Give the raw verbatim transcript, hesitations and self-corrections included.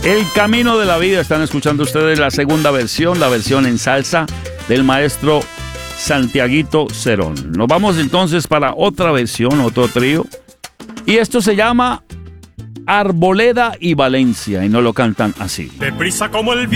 El Camino de la Vida. Están escuchando ustedes la segunda versión, la versión en salsa del maestro Santiaguito Cerón. Nos vamos entonces para otra versión, otro trío. Y esto se llama Arboleda y Valencia, y nos lo cantan así. Deprisa como el